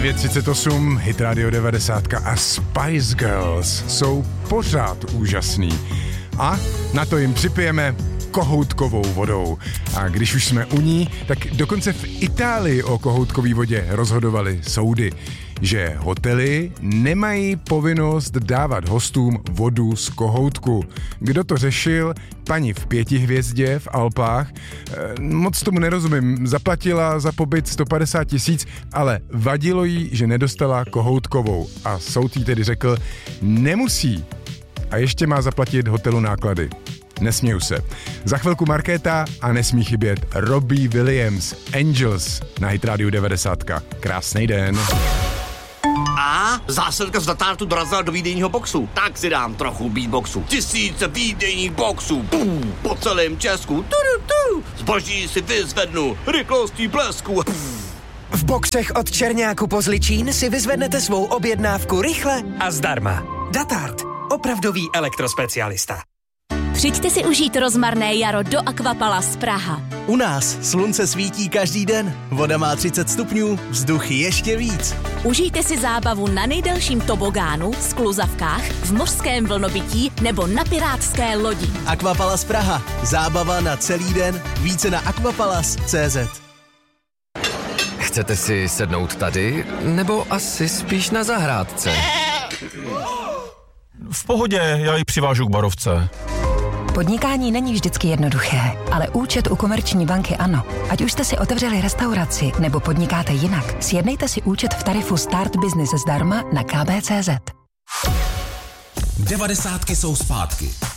9:38, Hit Radio 90 a Spice Girls jsou pořád úžasný. A na to jim připijeme kohoutkovou vodou. A když už jsme u ní, tak dokonce v Itálii o kohoutkové vodě rozhodovaly soudy, že hotely nemají povinnost dávat hostům vodu z kohoutku. Kdo to řešil? Paní v 5 hvězdě v Alpách. Moc tomu nerozumím. Zaplatila za pobyt 150 000, ale vadilo jí, že nedostala kohoutkovou. A soud jí tedy řekl, nemusí. A ještě má zaplatit hotelu náklady. Nesměju se. Za chvilku Markéta a nesmí chybět Robbie Williams, Angels na Hit Radio 90. Krásnej den. A zásilka z Datártu dorazila do výdejního boxu. Tak si dám trochu beatboxu. 1000 výdejních boxů. Po celém Česku. Zboží si vyzvednu. Rychlostí blesku. V boxech od Černáku po Zličín si vyzvednete svou objednávku rychle a zdarma. Datart. Opravdový elektrospecialista. Přijďte si užít rozmarné jaro do Aquapalace Praha. U nás slunce svítí každý den, voda má 30 stupňů, vzduch ještě víc. Užijte si zábavu na nejdelším tobogánu, skluzavkách, v mořském vlnobytí nebo na pirátské lodi. Aquapalace Praha. Zábava na celý den. Více na aquapalace.cz. Chcete si sednout tady, nebo asi spíš na zahrádce? V pohodě, já ji přivážu k barovce. Podnikání není vždycky jednoduché, ale účet u Komerční banky ano. Ať už jste si otevřeli restauraci nebo podnikáte jinak, sjednejte si účet v tarifu Start Business zdarma na kb.cz. 90 jsou zpátky.